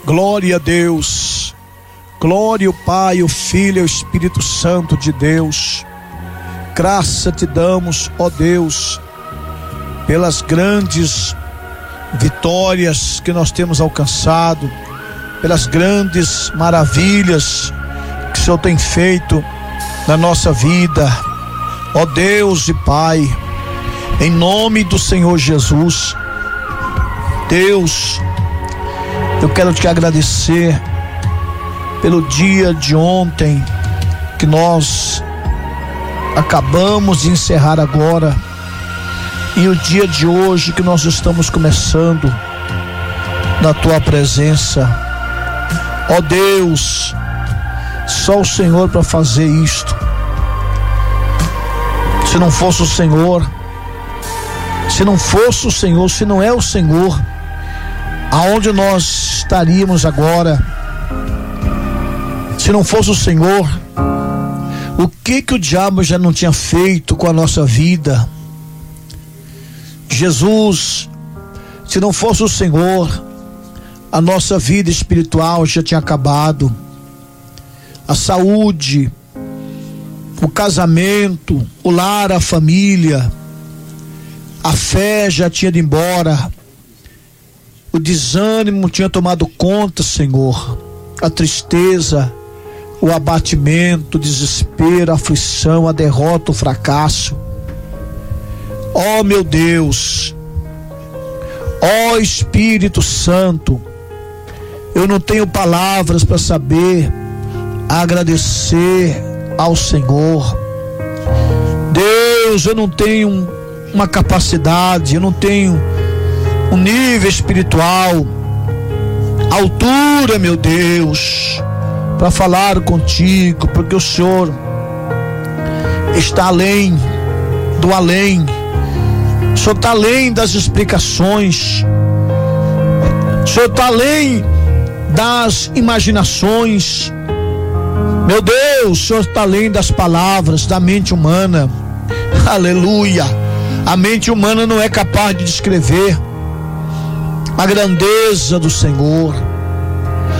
Glória a Deus, glória ao Pai, ao Filho e ao Espírito Santo de Deus. Graça te damos, ó Deus, pelas grandes vitórias que nós temos alcançado, pelas grandes maravilhas que o Senhor tem feito na nossa vida, ó Deus e Pai, em nome do Senhor Jesus. Deus, eu quero te agradecer pelo dia de ontem que nós acabamos de encerrar agora, e o dia de hoje que nós estamos começando na tua presença. Ó Deus, só o Senhor para fazer isto. Se não fosse o Senhor, se não fosse o Senhor, se não é o Senhor, aonde nós estaríamos agora? Se não fosse o Senhor, o que o diabo já não tinha feito com a nossa vida? Jesus, se não fosse o Senhor, a nossa vida espiritual já tinha acabado. A saúde, o casamento, o lar, a família, a fé já tinha ido embora. O desânimo tinha tomado conta, Senhor. A tristeza, o abatimento, o desespero, a aflição, a derrota, o fracasso. Ó meu Deus, ó Espírito Santo, eu não tenho palavras para saber agradecer ao Senhor. Deus, eu não tenho uma capacidade, eu não tenho um nível espiritual, altura, meu Deus, para falar contigo, porque o Senhor está além do além. O Senhor está além das explicações, o Senhor está além das imaginações. Meu Deus, o Senhor está além das palavras da mente humana. Aleluia. A mente humana não é capaz de descrever a grandeza do Senhor.